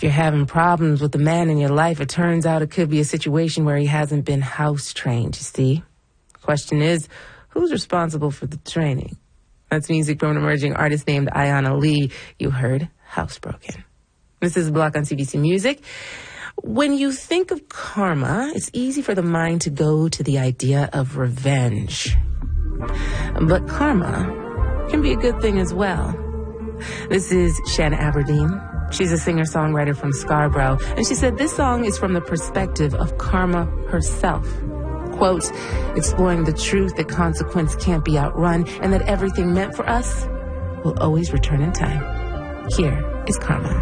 you're having problems with the man in your life, it turns out it could be a situation where he hasn't been house trained, you see. Question is, who's responsible for the training? That's music from an emerging artist named Ayana Lee. You heard Housebroken. This is Block on CBC Music. When you think of karma, it's easy for the mind to go to the idea of revenge. But karma can be a good thing as well. This is Shanna Aberdeen. She's a singer-songwriter from Scarborough, and she said this song is from the perspective of karma herself. Quote, exploring the truth that consequence can't be outrun and that everything meant for us will always return in time. Here is Karma.